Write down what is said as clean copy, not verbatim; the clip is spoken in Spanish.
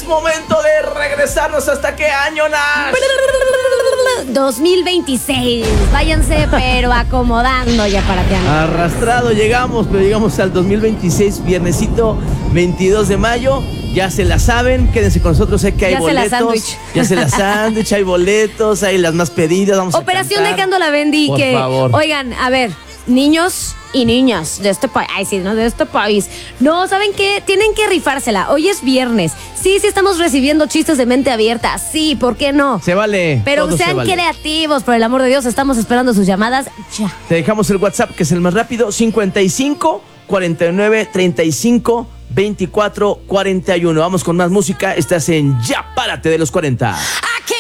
momento de regresarnos. ¿Hasta qué año, Nash? 2026. Váyanse, pero acomodando ya para que Arrastrado llegamos, pero llegamos al 2026, viernesito 22 de mayo. Ya se la saben, quédense con nosotros, sé que hay boletos. Ya se la sándwich, hay boletos, hay las más pedidas. Vamos Operación a cantar. Dejando la Bendy. Por Que, favor. oigan, a ver, niños y niñas de este país, de este país. No, ¿saben qué? Tienen que rifársela. Hoy es viernes. Sí, estamos recibiendo chistes de mente abierta. Sí, ¿por qué no? Se vale. Pero todo sean se vale. creativos, por el amor de Dios. Estamos esperando sus llamadas ya. Te dejamos el WhatsApp, que es el más rápido, 55 49 35 24 41. Vamos con más música. Estás en Ya Párate de los 40.